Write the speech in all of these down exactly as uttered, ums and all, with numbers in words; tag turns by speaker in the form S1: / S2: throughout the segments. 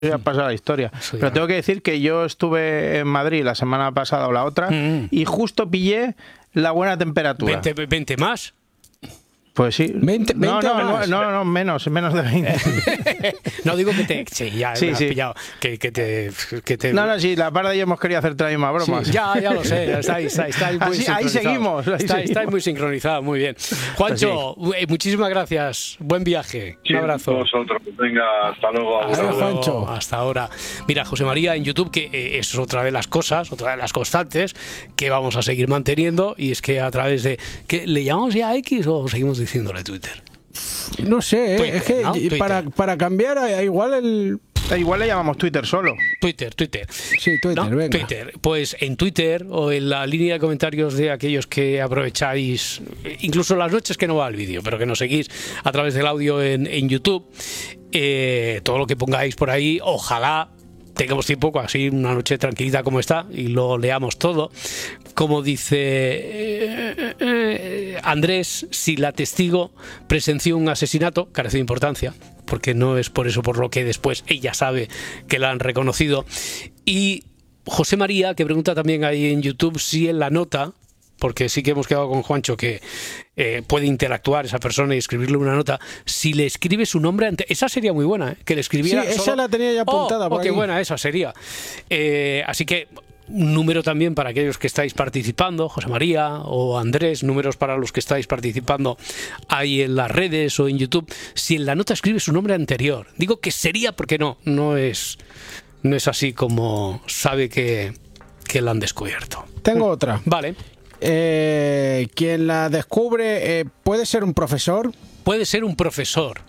S1: ya ha pasado la historia.
S2: Eso
S1: Pero
S2: ya.
S1: tengo que decir que yo estuve en Madrid la semana pasada o la otra
S2: Mm.
S1: y justo pillé la buena temperatura.
S2: veinte, veinte más.
S1: Pues sí.
S3: veinte,
S1: no,
S3: veinte
S1: no,
S3: más.
S1: no, no, no, menos, menos de veinte.
S2: No digo que te... Sí, ya
S1: Sí,
S2: me has
S1: sí.
S2: pillado. Que, que te... Que te
S1: No, no, sí, la parda y yo hemos querido hacerte la misma broma.
S2: Sí, ya, ya lo sé, estáis, estáis, estáis muy
S1: Así- ahí
S2: sincronizados.
S1: seguimos, ahí
S2: estáis,
S1: seguimos.
S2: estáis muy sincronizados, muy bien. Juancho, eh, muchísimas gracias, buen viaje, un abrazo.
S4: Vosotros, venga, hasta luego.
S2: Hasta
S3: Adiós,
S2: luego,
S3: Juancho.
S2: hasta ahora. Mira, José María en YouTube, que eh, es otra de las cosas, otra de las constantes que vamos a seguir manteniendo, y es que a través de... ¿qué, ¿Le llamamos ya X o seguimos diciéndole Twitter?
S3: No sé, ¿eh?
S2: Twitter,
S3: es que
S2: ¿no? Twitter.
S3: para, para cambiar a- igual el...
S1: Igual le llamamos Twitter solo.
S2: Twitter, Twitter.
S3: Sí, Twitter,
S2: ¿No?
S3: venga.
S2: Twitter. Pues en Twitter o en la línea de comentarios de aquellos que aprovecháis, incluso las noches que no va el vídeo, pero que nos seguís a través del audio en, en YouTube, eh, todo lo que pongáis por ahí, ojalá tengamos tiempo, así una noche tranquilita como esta, y lo leamos todo. Como dice eh, eh, Andrés, si la testigo presenció un asesinato, carece de importancia, porque no es por eso por lo que después ella sabe que la han reconocido. Y José María, que pregunta también ahí en YouTube si en la nota, porque sí que hemos quedado con Juancho que eh, puede interactuar esa persona y escribirle una nota, si le escribe su nombre ante... Esa sería muy buena, ¿eh? Que le escribiera
S3: Sí, esa
S2: solo-
S3: la tenía ya apuntada
S2: Oh,
S3: por
S2: oh, qué
S3: ahí.
S2: buena esa sería. Eh, así que un número también para aquellos que estáis participando, José María o Andrés, números para los que estáis participando ahí en las redes o en YouTube, si en la nota escribe su nombre anterior. Digo que sería porque no, no es, no es así como sabe que, que la han descubierto.
S3: Tengo otra.
S2: Vale.
S3: Eh, quien la descubre, eh, ¿puede ser un profesor?
S2: Puede ser un profesor.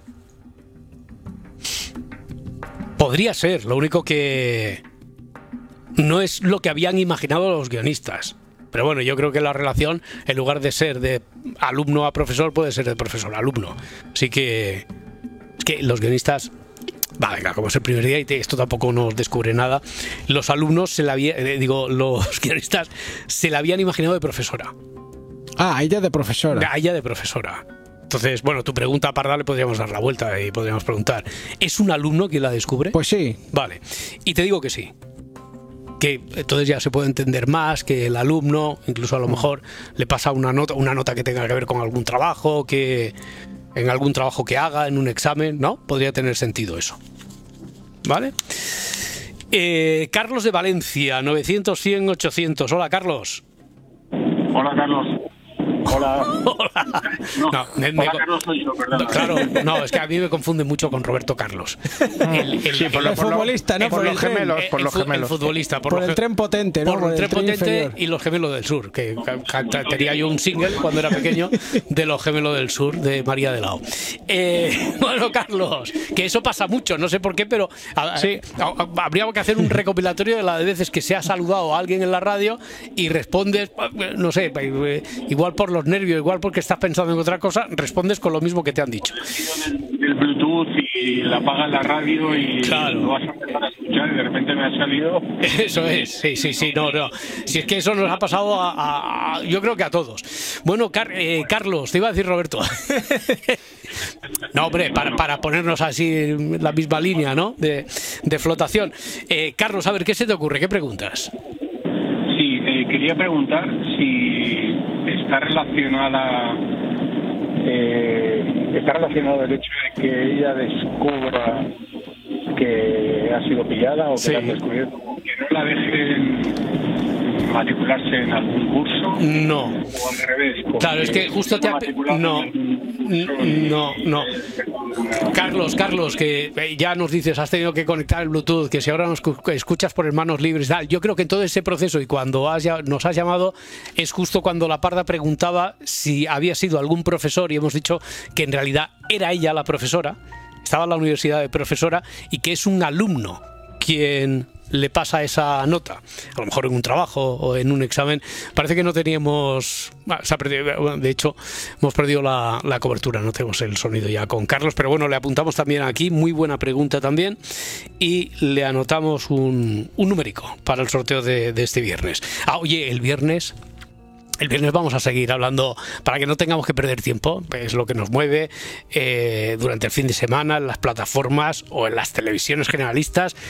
S2: Podría ser, lo único que no es lo que habían imaginado los guionistas. Pero bueno, yo creo que la relación, en lugar de ser de alumno a profesor, puede ser de profesor a alumno. Así que es que los guionistas... Va, venga, como es el primer día y te- esto tampoco nos descubre nada. Los alumnos se la había- eh, digo, los guionistas se la habían imaginado de profesora.
S3: Ah, ella de profesora.
S2: A ella de profesora. Entonces, bueno, tu pregunta a Parda le podríamos dar la vuelta y podríamos preguntar, ¿es un alumno quien la descubre?
S3: Pues sí.
S2: Vale. Y te digo que sí. Que entonces ya se puede entender más que el alumno, incluso a lo mejor le pasa una nota, una nota que tenga que ver con algún trabajo, que en algún trabajo que haga, en un examen, ¿no? Podría tener sentido eso. ¿Vale? Eh, Carlos de Valencia, novecientos, cien, ochocientos. Hola, Carlos.
S4: Hola, Carlos. Hola.
S2: Hola.
S4: No,
S2: No, me- me-
S4: hola, Carlos soy yo, perdón.
S2: No, claro, no, es que a mí me confunde mucho con Roberto Carlos. El, el-
S1: Sí, por, lo-
S3: el
S1: por lo-
S3: futbolista, ¿no?
S1: por
S3: Por
S1: los
S3: el tren.
S1: gemelos, por
S2: el
S1: los
S2: fu- el
S1: gemelos.
S2: futbolista, por,
S3: Por
S2: los
S3: el
S2: ge-
S3: tren potente, ¿no?
S2: Por,
S3: Por
S2: el
S3: el
S2: tren
S3: tren
S2: potente
S3: inferior.
S2: y los gemelos del sur, que ca- ca- tenía yo un single cuando era pequeño de los gemelos del sur de María de Lao. Eh, bueno, Carlos, que eso pasa mucho, no sé por qué, pero a-
S1: Sí.
S2: a- a- habría que hacer un recopilatorio de las veces que se ha saludado a alguien en la radio y respondes, no sé, eh, igual por los nervios, igual porque estás pensando en otra cosa, respondes con lo mismo que te han dicho.
S4: El Bluetooth y la apagas la radio y
S2: Claro.
S4: lo vas a empezar a escuchar y de repente me ha salido.
S2: Eso es, sí, sí, sí, no, no. Si es que eso nos ha pasado a, a- a- yo creo que a todos. Bueno, Car- eh, Carlos, te iba a decir Roberto. No, hombre, para, para ponernos así en la misma línea, ¿no? De, de flotación. Eh, Carlos, a ver, ¿qué se te ocurre? ¿Qué preguntas?
S4: Sí, eh, quería preguntar si está relacionada eh, está relacionado el hecho de que ella descubra que ha sido pillada o que
S2: Sí.
S4: la han descubierto, que no la dejen matricularse en algún curso
S2: No.
S4: o al revés. porque
S2: Claro, es que justo te ha...
S4: matriculada en
S2: No,
S4: algún curso y-
S2: no, no. Carlos, Carlos, que eh, ya nos dices, has tenido que conectar el Bluetooth, que si ahora nos cu- escuchas por hermanos libres, tal. Yo creo que en todo ese proceso y cuando has ya- nos has llamado es justo cuando la Parda preguntaba si había sido algún profesor y hemos dicho que en realidad era ella la profesora, estaba en la universidad de profesora y que es un alumno quien le pasa esa nota, a lo mejor en un trabajo o en un examen. Parece que no teníamos, ah, se ha perdido, bueno, de hecho hemos perdido la, la cobertura, no tenemos el sonido ya con Carlos, pero bueno, le apuntamos también aquí, muy buena pregunta también, y le anotamos un, un numérico para el sorteo de, de este viernes. Ah, oye, el viernes El viernes vamos a seguir hablando para que no tengamos que perder tiempo. Es lo que nos mueve eh, durante el fin de semana en las plataformas o en las televisiones generalistas